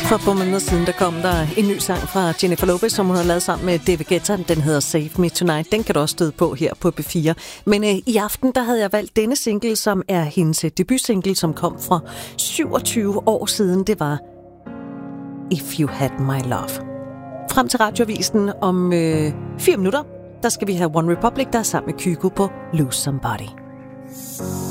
For på måneder siden, der kom der en ny sang fra Jennifer Lopez, som hun har lavet sammen med David Guetta. Den hedder Save Me Tonight. Den kan du også støde på her på B4. Men i aften, der havde jeg valgt denne single, som er hendes debutsingle, som kom fra 27 år siden. Det var If You Had My Love. Frem til Radioavisen om 4 minutter, der skal vi have One Republic, der er sammen med Kygo på Lose Somebody.